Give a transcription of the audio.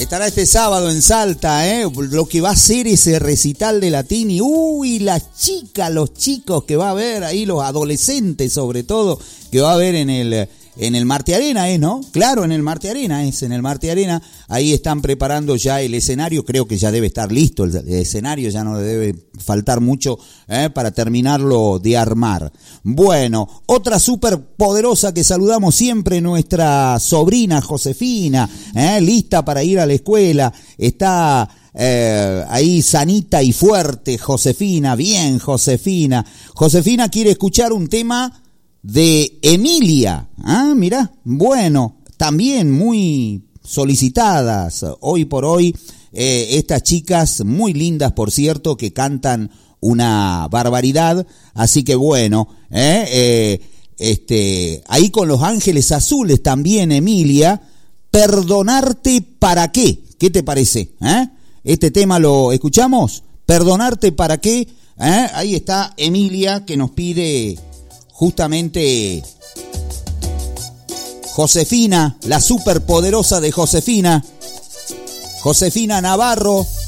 Estará este sábado en Salta, lo que va a ser ese recital de Latini. Uy, las chicas, los chicos que va a haber ahí, los adolescentes sobre todo, que va a haber en el Marte Arena, ¿no? Claro, en el Marte Arena, en el Marte Arena. Ahí están preparando ya el escenario, creo que ya debe estar listo el escenario, ya no le debe faltar mucho para terminarlo de armar. Bueno, otra súper poderosa que saludamos siempre, nuestra sobrina Josefina, lista para ir a la escuela, está ahí sanita y fuerte Josefina, bien Josefina. Josefina quiere escuchar un tema de Emilia, mirá, bueno, también muy solicitadas hoy por hoy, estas chicas muy lindas, por cierto, que cantan una barbaridad, así que bueno, ahí con Los Ángeles Azules también Emilia, Perdonarte para qué, ¿qué te parece? Este tema lo escuchamos, Perdonarte para qué, ahí está Emilia que nos pide justamente Josefina, la superpoderosa de Josefina, Josefina Navarro.